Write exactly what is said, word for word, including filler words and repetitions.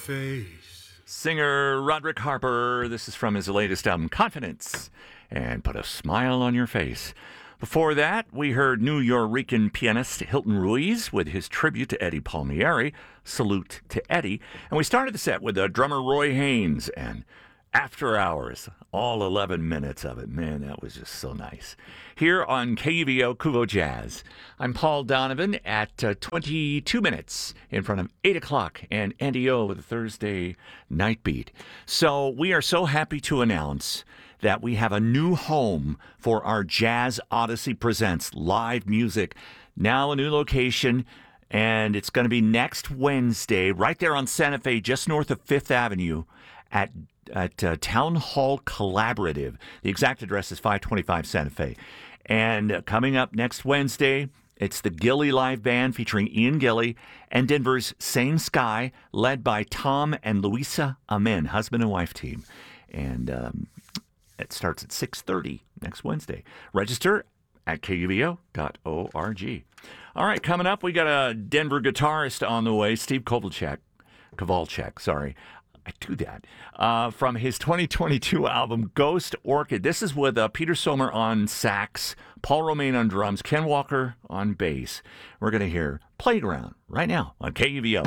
face. Singer Roderick Harper. This is from his latest album, Confidence, and Put a Smile on Your Face. Before that, we heard New Yorican pianist Hilton Ruiz with his tribute to Eddie Palmieri, Salute to Eddie. And we started the set with uh, drummer Roy Haynes and After Hours, all eleven minutes of it. Man, that was just so nice. Here on K U V O Kuvo Jazz, I'm Paul Donovan at uh, twenty-two minutes in front of eight o'clock, and Andy O with a Thursday Night Beat. So we are so happy to announce that we have a new home for our Jazz Odyssey Presents live music. Now a new location, and it's going to be next Wednesday, right there on Santa Fe, just north of Fifth Avenue, at at uh, Town Hall Collaborative. The exact address is five twenty-five Santa Fe. And uh, coming up next Wednesday, it's the Gilly Live Band featuring Ian Gilly and Denver's Same Sky, led by Tom and Louisa Amen, husband and wife team. And um, it starts at six thirty next Wednesday. Register at K U V O dot org. All right, coming up, we got a Denver guitarist on the way, Steve Kovalchuk. Kovalchuk, sorry. I do that. Uh, from his twenty twenty-two album, Ghost Orchid. This is with uh, Peter Sommer on sax, Paul Romaine on drums, Ken Walker on bass. We're going to hear Playground right now on K U V O.